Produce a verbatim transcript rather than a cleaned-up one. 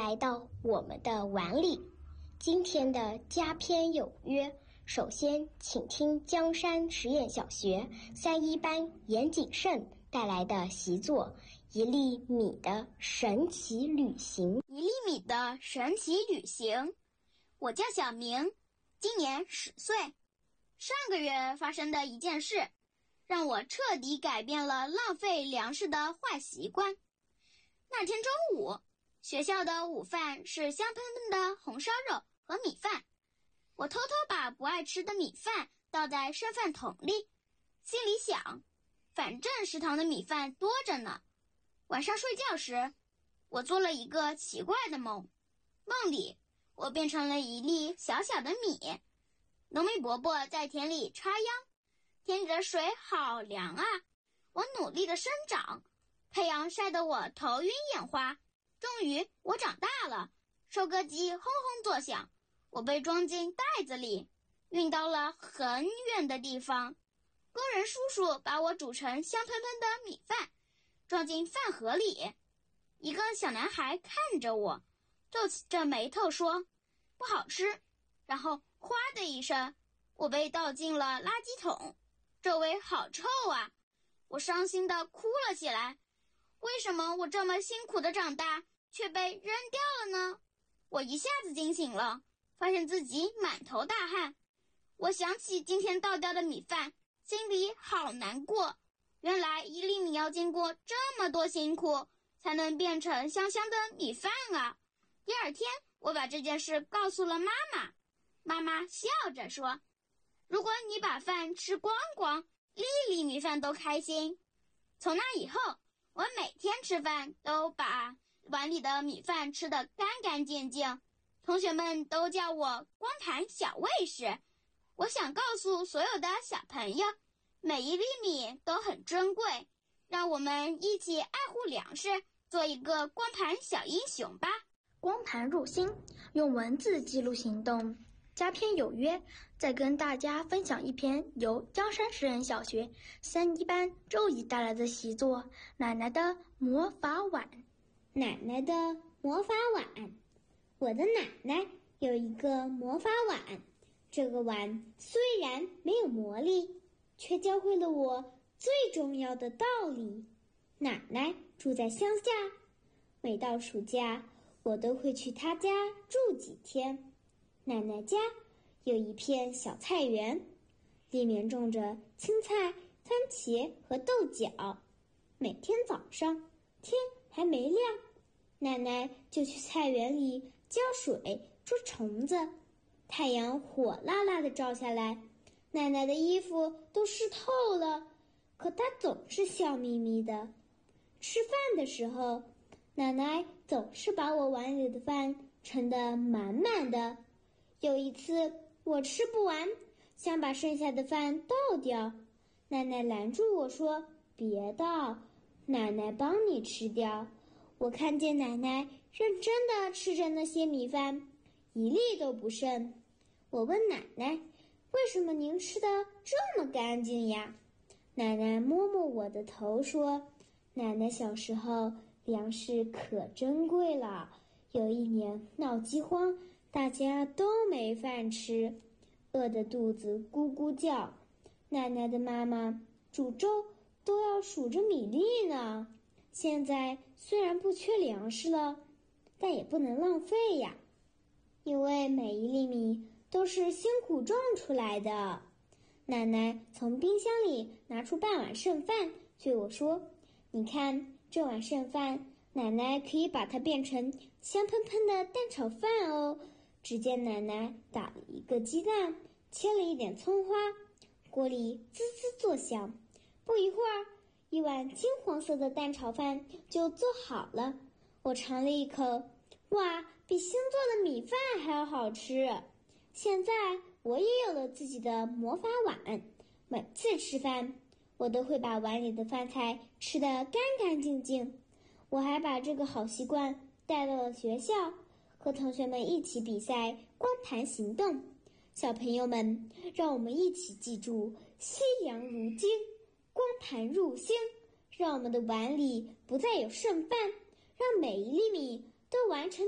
来到我们的碗里。今天的家篇有约，首先请听江山实验小学三一班严谨慎带来的习作《一粒米的神奇旅行》。 一粒米的神奇旅行。我叫小明，今年十岁。上个月发生的一件事，让我彻底改变了浪费粮食的坏习惯。那天中午，学校的午饭是香喷喷的红烧肉和米饭。我偷偷把不爱吃的米饭倒在剩饭桶里，心里想，反正食堂的米饭多着呢。晚上睡觉时，我做了一个奇怪的梦。梦里，我变成了一粒小小的米。农民伯伯在田里插秧，田里的水好凉啊！我努力的生长，太阳晒得我头晕眼花。终于，我长大了，收割机轰轰作响，我被装进袋子里，运到了很远的地方。工人叔叔把我煮成香喷喷的米饭，装进饭盒里。一个小男孩看着我，皱起着眉头说：“不好吃。”然后哗的一声，我被倒进了垃圾桶，周围好臭啊！我伤心地哭了起来。为什么我这么辛苦的长大，却被扔掉了呢？我一下子惊醒了，发现自己满头大汗。我想起今天倒掉的米饭，心里好难过。原来一粒米要经过这么多辛苦，才能变成香香的米饭啊！第二天，我把这件事告诉了妈妈。妈妈笑着说：“如果你把饭吃光光，粒粒米饭都开心。”从那以后，我每天吃饭都把碗里的米饭吃得干干净净。同学们都叫我光盘小卫士。我想告诉所有的小朋友，每一粒米都很珍贵，让我们一起爱护粮食，做一个光盘小英雄吧。 光盘入心，用文字记录行动。家篇有约，再跟大家分享一篇由江山实验小学三一班周怡带来的习作《奶奶的魔法碗》。 奶奶的魔法碗。我的奶奶有一个魔法碗，这个碗虽然没有魔力，却教会了我最重要的道理。奶奶住在乡下，每到暑假，我都会去她家住几天。奶奶家有一片小菜园，里面种着青菜、番茄和豆角。每天早上，天还没亮，奶奶就去菜园里浇水、捉虫子。太阳火辣辣地照下来，奶奶的衣服都湿透了，可她总是笑眯眯的。吃饭的时候，奶奶总是把我碗里的饭盛得满满的。有一次，我吃不完，想把剩下的饭倒掉，奶奶拦住我说：“别倒，奶奶帮你吃掉。”我看见奶奶认真地吃着那些米饭，一粒都不剩。我问奶奶：“为什么您吃得这么干净呀？”奶奶摸摸我的头说：“奶奶小时候粮食可珍贵了，有一年闹饥荒，大家都没饭吃，饿得肚子咕咕叫。奶奶的妈妈煮粥都要数着米粒呢。现在虽然不缺粮食了，但也不能浪费呀，因为每一粒米都是辛苦种出来的。”奶奶从冰箱里拿出半碗剩饭，对我说：“你看，这碗剩饭，奶奶可以把它变成香喷喷的蛋炒饭哦。”只见奶奶打了一个鸡蛋，切了一点葱花，锅里滋滋作响。不一会儿，一碗金黄色的蛋炒饭就做好了。我尝了一口，哇，比新做的米饭还要好吃。现在我也有了自己的魔法碗，每次吃饭，我都会把碗里的饭菜吃得干干净净。我还把这个好习惯带到了学校，和同学们一起比赛光盘行动。小朋友们，让我们一起记住夕阳如金，光盘入心，让我们的碗里不再有剩饭，让每一粒米都完成